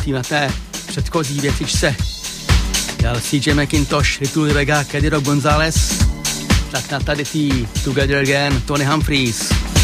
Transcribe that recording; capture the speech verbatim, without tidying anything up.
tý na té předchozí věcičce dal C J McIntosh, Little Vega, Caddy Rock González, tak na tady tý Together Again, Tony Humphries.